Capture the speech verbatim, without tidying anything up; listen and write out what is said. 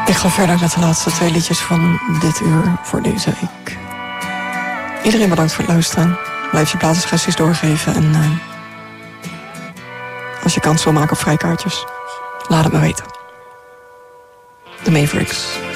Ik ga verder met de laatste twee liedjes van dit uur voor deze week. Iedereen bedankt voor het luisteren. Blijf je plaatsensuggesties doorgeven. En uh, als je kans wil maken op vrijkaartjes, laat het me weten. The Mavericks.